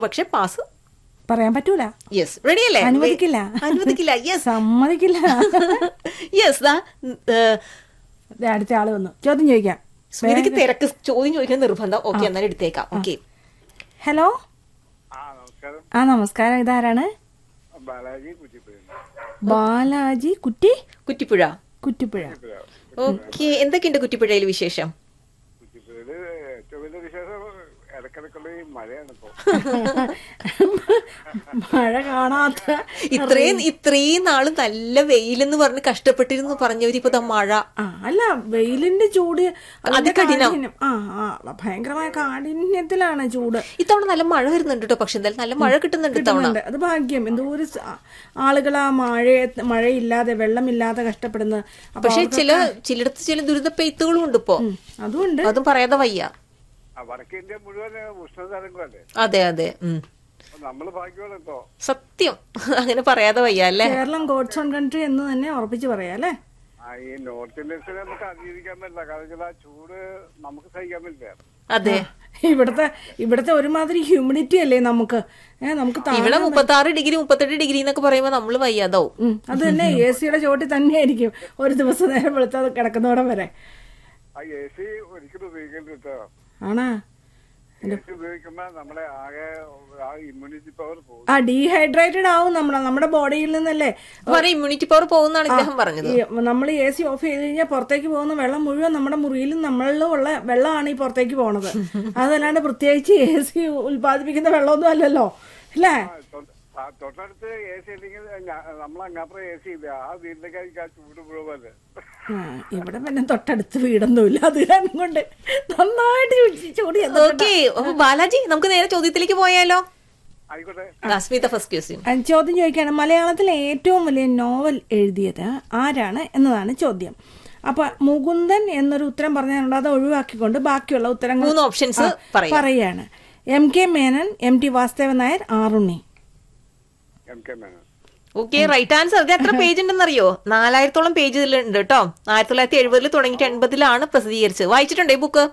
പക്ഷെ പാസ് പറയാൻ പറ്റൂല. യെസ്, റെഡി അല്ലേ? അനുവദിക്കില്ല. അനുവദിക്കില്ല. യെസ്, സമ്മതിക്കില്ല. യെസ്. അടുത്ത ആള് വന്നു, ചോദ്യം ചോദിക്കാം. സ്മിതയ്ക്ക് തിരക്ക്, ചോദ്യം ചോദിക്കാൻ നിർബന്ധം. ഓക്കെ, എന്നാലും എടുത്തേക്കാം. ഓക്കെ. ഹലോ. ആ നമസ്കാരം, ഇതാരാണ്? ബാലാജി കുറ്റിപ്പുഴ. കുറ്റിപ്പുഴ. ഓക്കെ, എന്തൊക്കെയുണ്ട് കുറ്റിപ്പുഴയിൽ വിശേഷം? മഴ കാണാത്ത ഇത്രയും നാള് നല്ല വെയിലെന്ന് പറഞ്ഞ് കഷ്ടപ്പെട്ടിരുന്നു പറഞ്ഞവരിപ്പോ മഴ. അല്ല, വെയിലിന്റെ ചൂട് അത് കഠിനം. ഭയങ്കരമായ കാഠിന്യത്തിലാണ് ചൂട്. ഇത്തവണ നല്ല മഴ വരുന്നുണ്ട് കേട്ടോ. പക്ഷെ എന്തായാലും നല്ല മഴ കിട്ടുന്നുണ്ട് ഇത്തവണ. അത് ഭാഗ്യം. എന്തോരം ആളുകൾ ആ മഴയില്ലാതെ വെള്ളമില്ലാതെ കഷ്ടപ്പെടുന്നത്. പക്ഷെ ചിലയിടത്ത് ചില ദുരിത പെയ്ത്തുകളും ഉണ്ട് ഇപ്പോ. അതുകൊണ്ട് അതും പറയാതെ വയ്യ. വടക്കേന്ത്യ മുഴുവൻ ഉഷ്ണതരംഗമല്ലേ? അതെ അതെ, നമ്മള് ഭാഗ്യമുള്ളപ്പോ സത്യം. അങ്ങനെ പറയാതെ വയ്യ അല്ലേ? കേരളം ഗോഡ്സ് ഓൺ കൺട്രി എന്ന് തന്നെ ഉറപ്പിച്ച് പറയാം അല്ലേ? ഈ നോർത്ത് ഇന്ത്യൻസിനെ നമുക്ക് അതിജീവിക്കാൻ പറ്റില്ല. കാരണം ആ ചൂട് നമുക്ക് സഹിക്കാൻ പറ്റില്ല. അതെ, ഇവിടത്തെ ഒരുമാതിരി ഹ്യൂമിഡിറ്റി അല്ലേ നമുക്ക്. ഇവിടെ 36 ഡിഗ്രി 38 ഡിഗ്രി എന്നൊക്കെ പറയുമ്പോ നമ്മള് വയ്യാതാവും. അത് തന്നെ AC-യുടെ ചോട്ടിൽ തന്നെയായിരിക്കും ഒരു ദിവസം നേരം വെളുത്താതെ കിടക്കുന്നോടം വരെ. ആ AC ഒരിക്കലും ഉപയോഗിക്കരുത് കേട്ടോ. ആണാ? ഉപയോഗിക്കുമ്പോ നമ്മളെ ആകെ ഇമ്മ്യൂണിറ്റി പവർ പോകും. ഡീഹൈഡ്രേറ്റഡ് ആവും നമ്മുടെ ബോഡിയിൽ നിന്നല്ലേ ഇമ്മ്യൂണിറ്റി പവർ പോകുന്നതാണ് ഇദ്ദേഹം പറഞ്ഞത്. നമ്മൾ AC ഓഫ് ചെയ്ത് കഴിഞ്ഞാൽ പുറത്തേക്ക് പോകുന്ന വെള്ളം മുഴുവൻ നമ്മുടെ മുറിയിലും നമ്മളിലും ഉള്ള വെള്ളമാണ് ഈ പുറത്തേക്ക് പോണത്. അതല്ലാണ്ട് പ്രത്യേകിച്ച് AC ഉൽപ്പാദിപ്പിക്കുന്ന വെള്ളമൊന്നും അല്ലല്ലോ അല്ലേ? തൊട്ടടുത്ത് AC അല്ലെങ്കിൽ നമ്മളങ്ങാപ്പുറം AC ഇല്ല. ആ വീട്ടിലേക്ക് ആ ചൂട് മുഴുവല്ലേ. ഇവിടെ പിന്നെ തൊട്ടടുത്ത് വീടൊന്നുമില്ല. അത് കാരണം കൊണ്ട് നന്നായിട്ട് ചൂട്. ഓക്കെ, ബാലാജി നമുക്ക് നേരെ ചോദ്യത്തിലേക്ക് പോയാലോ? ചോദ്യം ചോദിക്കുകയാണ്, മലയാളത്തിലെ ഏറ്റവും വലിയ നോവൽ എഴുതിയത് ആരാണ് എന്നതാണ് ചോദ്യം. അപ്പൊ മുകുന്ദൻ എന്നൊരു ഉത്തരം പറഞ്ഞാൽ അത് ഒഴിവാക്കിക്കൊണ്ട് ബാക്കിയുള്ള ഉത്തരങ്ങൾ 3 ഓപ്ഷൻസ് പറയാണ്. MK Menon, MT Vasudevan Nair, ആറുണ്ണി. Okay, right answer. ഇത് എത്ര പേജ് ഉണ്ടെന്നറിയോ? 4000-ഓളം പേജ് ഇതിലുണ്ട് കേട്ടോ. 1970 തുടങ്ങിയിട്ട് 80 പ്രസിദ്ധീകരിച്ചത്. വായിച്ചിട്ടുണ്ടോ ഈ ബുക്ക്?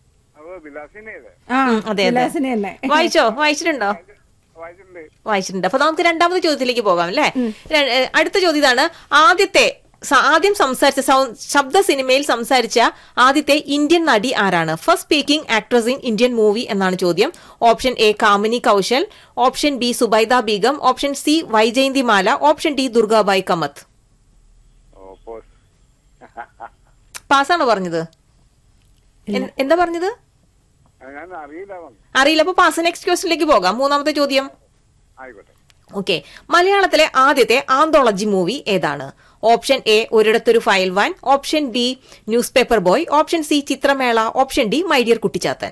അതെ അതെ, വായിച്ചിട്ടുണ്ടോ? വായിച്ചിട്ടുണ്ട്. അപ്പൊ നമുക്ക് രണ്ടാമത്തെ ചോദ്യത്തിലേക്ക് പോകാം അല്ലെ? അടുത്ത ചോദ്യം ഇതാണ്. ആദ്യം സംസാരിച്ച ശബ്ദ സിനിമയിൽ സംസാരിച്ച ആദ്യത്തെ ഇന്ത്യൻ നടി ആരാണ്? First speaking actress in Indian movie എന്നാണ് ചോദ്യം. Option A Kamini Kaushal, option B Subaida Begum, option C Vyjayanthimala, option D Durgabai Kamath. പാസ്സാണോ പറഞ്ഞത്? എന്താ പറഞ്ഞത്? അറിയില്ല. അപ്പൊ പാസ്. നെക്സ്റ്റ് ക്വസ്റ്റിലേക്ക് പോകാം. മൂന്നാമത്തെ ചോദ്യം. ഓക്കെ, മലയാളത്തിലെ ആദ്യത്തെ ആന്തോളജി മൂവി ഏതാണ്? Option A ഒരിടത്തൊരു file van, option B news paper boy, option C ചിത്രമേള, option D my dear Kuttichathan.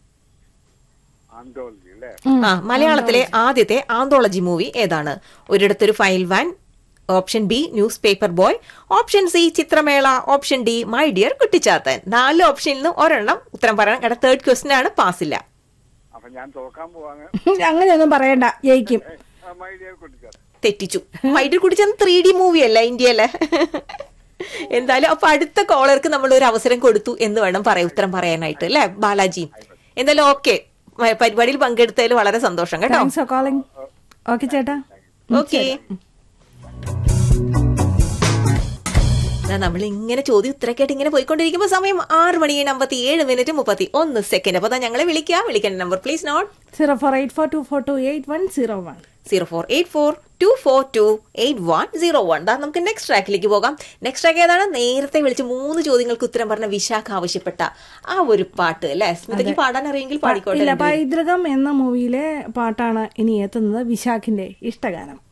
മലയാളത്തിലെ ആദ്യത്തെ ആന്തോളജി മൂവി ഏതാണ്? ഒരിടത്തൊരു file van, option B news paper boy, option C ചിത്രമേള, option D my dear Kuttichathan. 4 ഓപ്ഷനിൽ നിന്ന് ഒരെണ്ണം ഉത്തരം പറയണം. കാരണം തേർഡ് ക്വസ്റ്റ്യൻ ആണ്, പാസില്ല. അങ്ങനെയൊന്നും പറയണ്ട, ജയിക്കും. തെറ്റിച്ചു. My dear Kuttichathan 3D movie അല്ല, ഇന്ത്യയിലെ. എന്തായാലും അപ്പൊ അടുത്ത കോളർക്ക് നമ്മൾ ഒരു അവസരം കൊടുത്തു എന്ന് വേണം ഉത്തരം പറയാനായിട്ട് അല്ലെ ബാലാജി? എന്തായാലും ഓക്കെ, പരിപാടിയിൽ പങ്കെടുത്തതിൽ വളരെ സന്തോഷം കേട്ടോ. ഓക്കെ ചേട്ടാ. ഓക്കെ, നമ്മൾ ഇങ്ങനെ ചോദ്യം ഉത്തരക്കായിട്ട് ഇങ്ങനെ പോയിക്കൊണ്ടിരിക്കുമ്പോ സമയം 6:57:31. അപ്പൊ ഞങ്ങളെ വിളിക്കേണ്ട നമ്പർ പ്ലീസ് നോട്ട് 0484242801. 0484242801. നമുക്ക് നെക്സ്റ്റ് ട്രാക്കിലേക്ക് പോകാം. നെക്സ്റ്റ് ട്രാക്ക് ഏതാണ്? നേരത്തെ വിളിച്ച് 3 ചോദ്യങ്ങൾക്ക് ഉത്തരം പറഞ്ഞ വിശാഖ ആവശ്യപ്പെട്ട ആ ഒരു പാട്ട് അല്ലെ? സ്മിതയ്ക്ക് പാടാൻ അറിയെങ്കിൽ പാടിക്കോട്ടെ. പൈതൃകം എന്ന മൂവിയിലെ പാട്ടാണ് ഇനി എത്തുന്നത്, വിശാഖിന്റെ ഇഷ്ടഗാനം.